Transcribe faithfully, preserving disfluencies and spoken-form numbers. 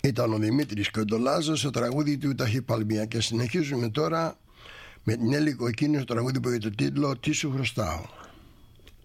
Ήταν ο Δημήτρης Κοντολάζος, στο τραγούδι του Ταχυπαλμία. Και συνεχίζουμε τώρα με την Έλλη Κοκκίνη, στο τραγούδι που έχει το τίτλο «Τι σου χρωστάω».